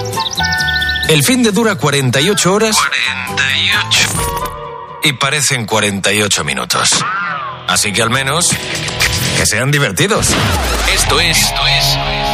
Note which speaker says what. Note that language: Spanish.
Speaker 1: El fin de dura 48 horas. 48. Y parecen 48 minutos. Así que al menos que sean divertidos.
Speaker 2: Esto es